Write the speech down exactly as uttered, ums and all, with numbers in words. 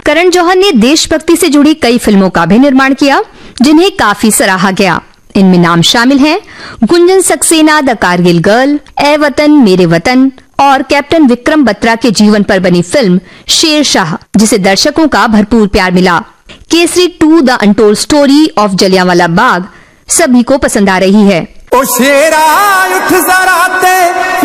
करण जौहर ने देशभक्ति से जुड़ी कई फिल्मों का भी निर्माण किया, जिन्हें काफी सराहा गया। इनमें नाम शामिल हैं गुंजन सक्सेना द कारगिल गर्ल, ए वतन मेरे वतन और कैप्टन विक्रम बत्रा के जीवन पर बनी फिल्म शेर शाह, जिसे दर्शकों का भरपूर प्यार मिला। Kesari to the untold story of Jallianwala Bagh सभी को पसंद आ रही है। ओ शेरा उठ जरा ते